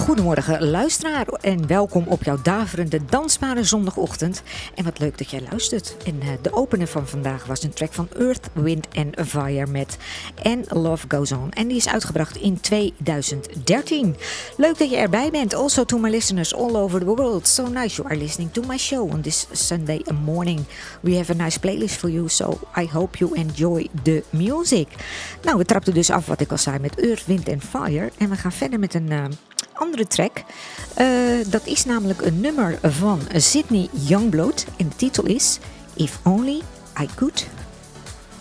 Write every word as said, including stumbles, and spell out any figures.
Goedemorgen luisteraar en welkom op jouw daverende dansbare zondagochtend. En wat leuk dat jij luistert. En uh, de opener van vandaag was een track van Earth, Wind and Fire met And Love Goes On. En die is uitgebracht in tweeduizend dertien. Leuk dat je erbij bent. Also to my listeners all over the world. So nice you are listening to my show on this Sunday morning. We have a nice playlist for you, so I hope you enjoy the music. Nou, we trapten dus af wat ik al zei met Earth, Wind and Fire. En we gaan verder met een... Uh, andere track. Uh, dat is namelijk een nummer van Sydney Youngblood en de titel is If Only I Could.